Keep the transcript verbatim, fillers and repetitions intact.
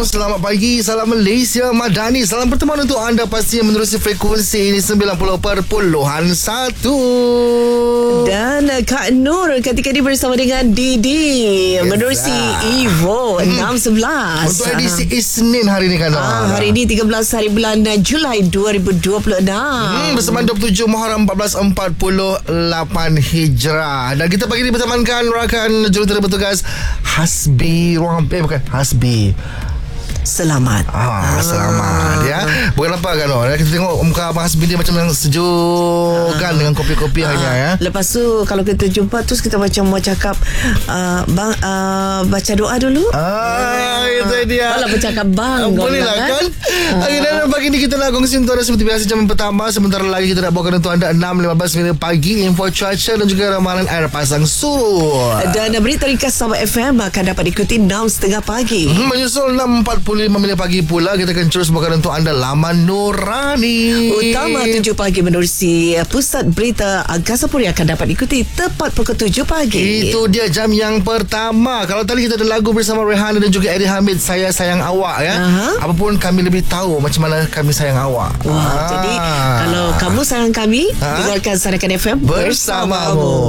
Selamat pagi, salam Malaysia Madani. Salam pertemuan untuk anda pasti yang menerusi frekuensi ini sembilan puluh perpuluhan satu. Dan uh, Kak Nur ketika dia bersama dengan Didi yes, menerusi Evo hmm. enam sebelas. Untuk edisi Isnin hari ini kan. Ah, hari ini tiga belas hari bulan Julai dua ribu dua puluh enam. Hmm, bersama dua puluh tujuh Muharram empat belas empat puluh lapan Hijrah. Dan kita pagi ini bertemankan rakan jurutera bertugas Hasbi Ruang eh bukan Hasbi Selamat. Ah, selamat ya. Bukan apa kan Nur. Kita tengok muka Abang Hasbi dia macam yang sejuk kan, dengan kopi-kopi ah, hanya ya. Lepas tu kalau kita jumpa terus kita macam mau cakap uh, bang uh, baca doa dulu. Ah, itu dia. Kalau bercakap bang. Boleh lah kan. Hari dan pagi ni kita nak kongsi untuk anda seperti biasa jam pertama. Sebentar lagi kita nak bawakan untuk anda enam lima belas minit pagi info cuaca dan juga ramalan air pasang surut. Dan berita ringkas Sabah F M akan dapat diikuti enam tiga puluh pagi. Hmm, menyusul enam empat puluh lima minit pagi pula kita akan terus bawakan untuk anda laman Nurani. Utama tujuh pagi menerusi Pusat Berita Angkasa Puri akan dapat diikuti tepat pukul tujuh pagi. Itu dia jam yang pertama. Kalau tadi kita ada lagu bersama Rehan dan juga Eddie Hamid, Saya Sayang Awak ya. Uh-huh. Apapun kami lebih tahu macam mana kami sayang awak. Wah, ah. Jadi kalau kamu sayang kami, ah. dengarkan Sarakan F M bersamamu.